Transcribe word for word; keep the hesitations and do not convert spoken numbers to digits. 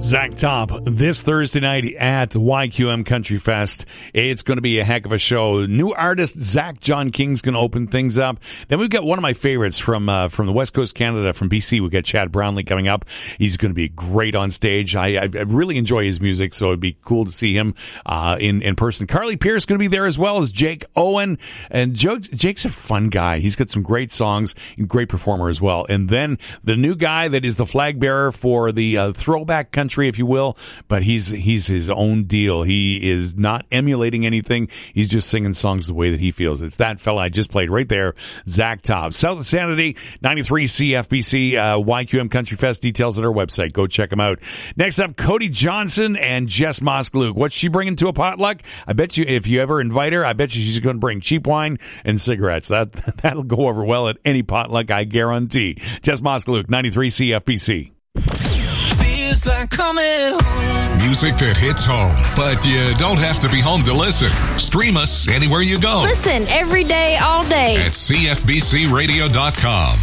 Zach Top this Thursday night at the Y Q M Country Fest. It's going to be a heck of a show. New artist Zach John King's going to open things up. Then we've got one of my favorites from uh, from the West Coast Canada, from B C. We've got Chad Brownlee coming up. He's going to be great on stage. I, I, I really enjoy his music, so it'd be cool to see him uh, in, in person. Carly Pierce going to be there, as well as Jake Owen. And Joe, Jake's a fun guy. He's got some great songs, great performer as well. And then the new guy that is the flag bearer for the uh, throwback country, if you will, but he's he's his own deal. He is not emulating anything. He's just singing songs the way that he feels. It's that fella I just played right there, Zach Top. South of Sanity, ninety-three C F B C, uh, Y Q M Country Fest. Details at our website. Go check them out. Next up, Cody Johnson and Jess Moskluke. What's she bringing to a potluck? I bet you, if you ever invite her, I bet you she's going to bring cheap wine and cigarettes. That, that'll go over well at any potluck, I guarantee. Jess Moskluke, ninety-three C F B C. Like coming home. Music that hits home, but you don't have to be home to listen. Stream us anywhere you go. Listen every day, all day at C F B C radio dot com.